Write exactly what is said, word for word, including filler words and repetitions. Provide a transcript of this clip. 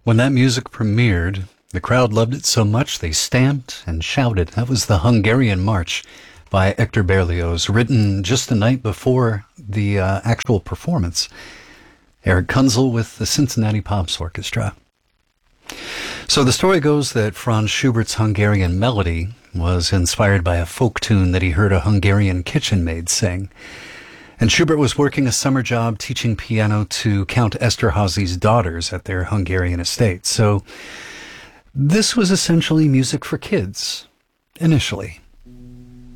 When that music premiered, the crowd loved it so much they stamped and shouted. That was the Hungarian March by Hector Berlioz, written just the night before the uh, actual performance. Eric Kunzel with the Cincinnati Pops Orchestra. So the story goes that Franz Schubert's Hungarian Melody was inspired by a folk tune that he heard a Hungarian kitchen maid sing. And Schubert was working a summer job teaching piano to Count Esterházy's daughters at their Hungarian estate. So this was essentially music for kids, initially.